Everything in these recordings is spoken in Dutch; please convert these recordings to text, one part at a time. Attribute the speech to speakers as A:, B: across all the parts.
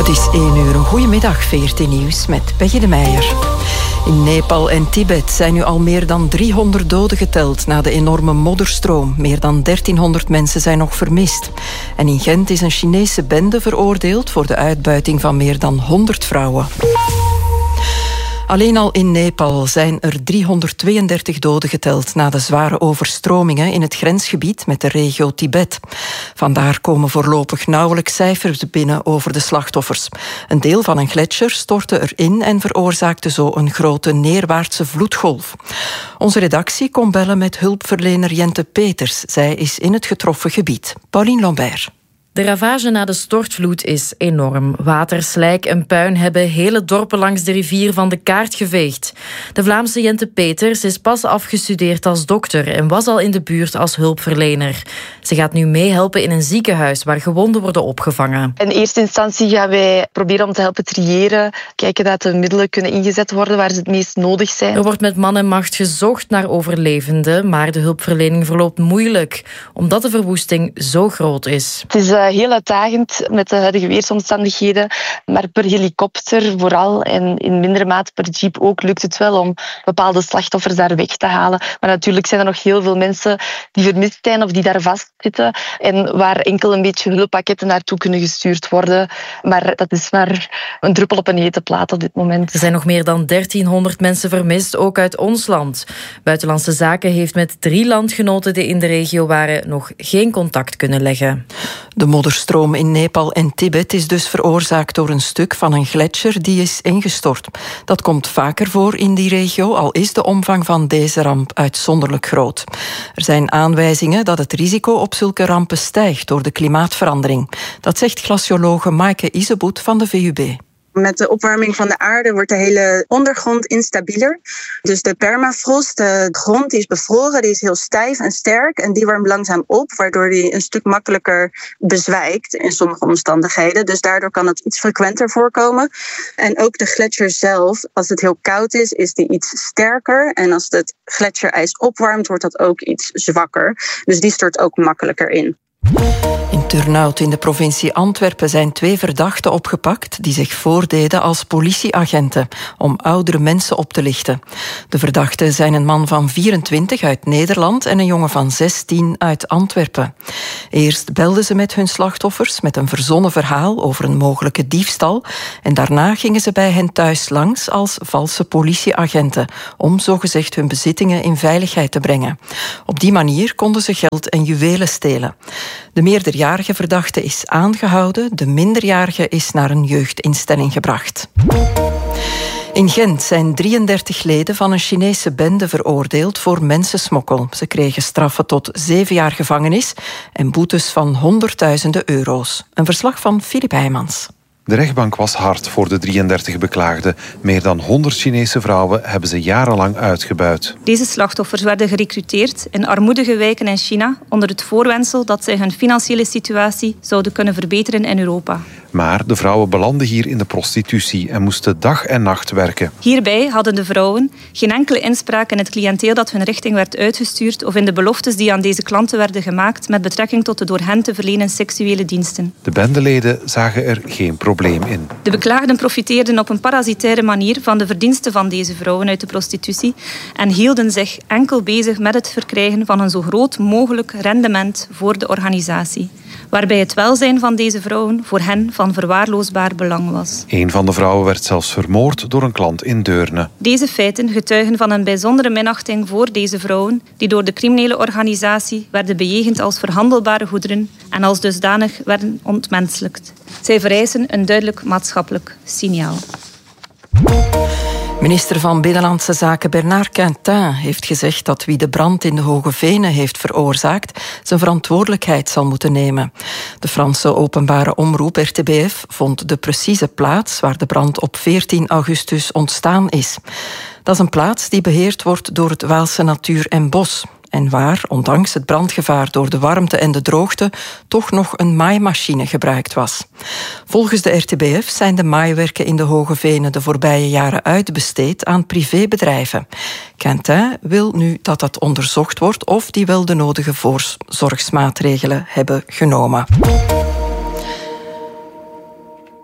A: Het is 1 uur. Een goedemiddag, VRT Nieuws met Peggy de Meijer. In Nepal en Tibet zijn nu al meer dan 300 doden geteld na de enorme modderstroom. Meer dan 1300 mensen zijn nog vermist. En in Gent is een Chinese bende veroordeeld voor de uitbuiting van meer dan 100 vrouwen. Alleen al in Nepal zijn er 332 doden geteld na de zware overstromingen in het grensgebied met de regio Tibet. Vandaar komen voorlopig nauwelijks cijfers binnen over de slachtoffers. Een deel van een gletsjer stortte erin en veroorzaakte zo een grote neerwaartse vloedgolf. Onze redactie kon bellen met hulpverlener Jente Peters. Zij is in het getroffen gebied. Pauline Lambert.
B: De ravage na de stortvloed is enorm. Water, slijk en puin hebben hele dorpen langs de rivier van de kaart geveegd. De Vlaamse Jente Peters is pas afgestudeerd als dokter en was al in de buurt als hulpverlener. Ze gaat nu meehelpen in een ziekenhuis waar gewonden worden opgevangen.
C: In eerste instantie gaan wij proberen om te helpen triëren, kijken dat de middelen kunnen ingezet worden waar ze het meest nodig zijn.
B: Er wordt met man en macht gezocht naar overlevenden, maar de hulpverlening verloopt moeilijk, omdat de verwoesting zo groot is.
C: Het is heel uitdagend met de huidige weersomstandigheden, maar per helikopter vooral en in mindere mate per jeep ook lukt het wel om bepaalde slachtoffers daar weg te halen. Maar natuurlijk zijn er nog heel veel mensen die vermist zijn of die daar vastzitten en waar enkel een beetje hulppakketten naartoe kunnen gestuurd worden. Maar dat is maar een druppel op een hete plaat op dit moment.
B: Er zijn nog meer dan 1300 mensen vermist, ook uit ons land. Buitenlandse Zaken heeft met 3 landgenoten die in de regio waren nog geen contact kunnen leggen.
A: De modderstroom in Nepal en Tibet is dus veroorzaakt door een stuk van een gletsjer die is ingestort. Dat komt vaker voor in die regio, al is de omvang van deze ramp uitzonderlijk groot. Er zijn aanwijzingen dat het risico op zulke rampen stijgt door de klimaatverandering. Dat zegt glaciologe Maaike Iseboet van de VUB.
D: Met de opwarming van de aarde wordt de hele ondergrond instabieler. Dus de permafrost, de grond die is bevroren, die is heel stijf en sterk. En die warmt langzaam op, waardoor die een stuk makkelijker bezwijkt in sommige omstandigheden. Dus daardoor kan het iets frequenter voorkomen. En ook de gletsjer zelf, als het heel koud is die iets sterker. En als het gletsjerijs opwarmt, wordt dat ook iets zwakker. Dus die stort ook makkelijker in.
A: In Turnhout in de provincie Antwerpen zijn 2 verdachten opgepakt die zich voordeden als politieagenten om oudere mensen op te lichten. De verdachten zijn een man van 24 uit Nederland en een jongen van 16 uit Antwerpen. Eerst belden ze met hun slachtoffers met een verzonnen verhaal over een mogelijke diefstal en daarna gingen ze bij hen thuis langs als valse politieagenten om zogezegd hun bezittingen in veiligheid te brengen. Op die manier konden ze geld en juwelen stelen. De meerderjarige verdachte is aangehouden, de minderjarige is naar een jeugdinstelling gebracht. In Gent zijn 33 leden van een Chinese bende veroordeeld voor mensensmokkel. Ze kregen straffen tot 7 jaar gevangenis en boetes van honderdduizenden euro's. Een verslag van Filip Heijmans.
E: De rechtbank was hard voor de 33 beklaagden. Meer dan 100 Chinese vrouwen hebben ze jarenlang uitgebuit.
F: Deze slachtoffers werden gerecruteerd in armoedige wijken in China onder het voorwendsel dat zij hun financiële situatie zouden kunnen verbeteren in Europa.
E: Maar de vrouwen belanden hier in de prostitutie en moesten dag en nacht werken.
F: Hierbij hadden de vrouwen geen enkele inspraak in het cliënteel dat hun richting werd uitgestuurd of in de beloftes die aan deze klanten werden gemaakt met betrekking tot de door hen te verlenen seksuele diensten.
E: De bendeleden zagen er geen probleem in.
F: De beklaagden profiteerden op een parasitaire manier van de verdiensten van deze vrouwen uit de prostitutie en hielden zich enkel bezig met het verkrijgen van een zo groot mogelijk rendement voor de organisatie, waarbij het welzijn van deze vrouwen voor hen van verwaarloosbaar belang was.
E: Een van de vrouwen werd zelfs vermoord door een klant in Deurne.
F: Deze feiten getuigen van een bijzondere minachting voor deze vrouwen, die door de criminele organisatie werden bejegend als verhandelbare goederen en als dusdanig werden ontmenselijkt. Zij vereisen een duidelijk maatschappelijk signaal.
A: Minister van Binnenlandse Zaken Bernard Quintin heeft gezegd dat wie de brand in de Hoge Venen heeft veroorzaakt zijn verantwoordelijkheid zal moeten nemen. De Franse openbare omroep RTBF vond de precieze plaats waar de brand op 14 augustus ontstaan is. Dat is een plaats die beheerd wordt door het Waalse Natuur en Bos. En waar, ondanks het brandgevaar door de warmte en de droogte, toch nog een maaimachine gebruikt was. Volgens de RTBF zijn de maaiwerken in de Hoge Venen de voorbije jaren uitbesteed aan privébedrijven. Quintin wil nu dat dat onderzocht wordt of die wel de nodige voorzorgsmaatregelen hebben genomen.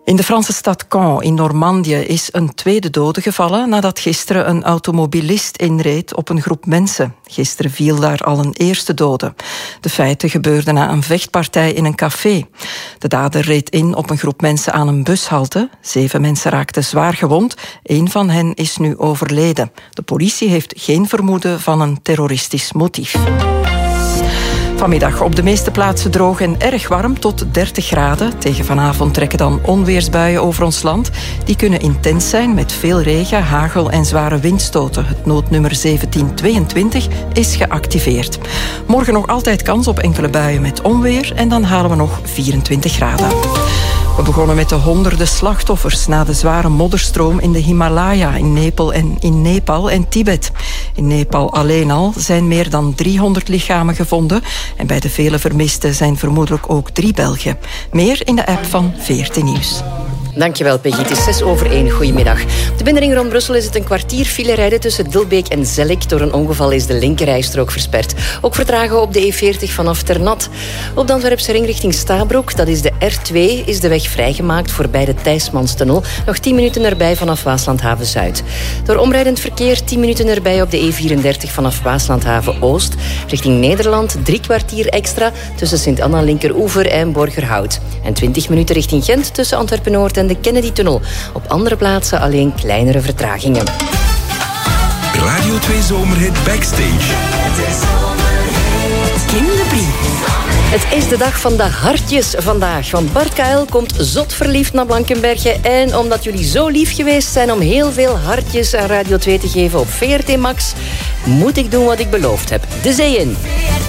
A: In de Franse stad Caen in Normandië is een tweede dode gevallen nadat gisteren een automobilist inreed op een groep mensen. Gisteren viel daar al een eerste dode. De feiten gebeurden na een vechtpartij in een café. De dader reed in op een groep mensen aan een bushalte. 7 mensen raakten zwaar gewond. 1 van hen is nu overleden. De politie heeft geen vermoeden van een terroristisch motief. Vanmiddag op de meeste plaatsen droog en erg warm tot 30 graden. Tegen vanavond trekken dan onweersbuien over ons land. Die kunnen intens zijn met veel regen, hagel en zware windstoten. Het noodnummer 1722 is geactiveerd. Morgen nog altijd kans op enkele buien met onweer en dan halen we nog 24 graden. We begonnen met de honderden slachtoffers na de zware modderstroom in de Himalaya in Nepal en Tibet. In Nepal alleen al zijn meer dan 300 lichamen gevonden en bij de vele vermisten zijn vermoedelijk ook 3 Belgen. Meer in de app van VRT Nieuws.
G: Dankjewel, Peggy. Het is 1:06. Goedemiddag. Op de binnenring rond Brussel is het een kwartier file rijden tussen Dilbeek en Zellik. Door een ongeval is de linkerrijstrook versperd. Ook vertragen op de E40 vanaf Ternat. Op de Antwerpse ring richting Stabroek, dat is de R2, is de weg vrijgemaakt voorbij de Thijsmanstunnel. Nog 10 minuten erbij vanaf Waaslandhaven-Zuid. Door omrijdend verkeer 10 minuten erbij op de E34 vanaf Waaslandhaven-Oost. Richting Nederland 3 kwartier extra tussen Sint-Anna-Linkeroever en Borgerhout. En 20 minuten richting Gent tussen Antwerpen-Noord en de Kennedy-tunnel. Op andere plaatsen alleen kleinere vertragingen.
H: Radio 2 Zomerhit Backstage.
G: Kim de Brie. Het is de dag van de hartjes vandaag. Want Bart KL komt zot verliefd naar Blankenberge. En omdat jullie zo lief geweest zijn om heel veel hartjes aan Radio 2 te geven op VRT Max, moet ik doen wat ik beloofd heb. De zee in.